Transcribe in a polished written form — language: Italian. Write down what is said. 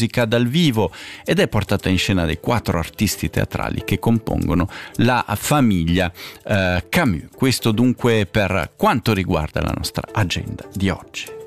musica dal vivo ed è portata in scena dai 4 artisti teatrali che compongono la famiglia Camus. Questo dunque per quanto riguarda la nostra agenda di oggi.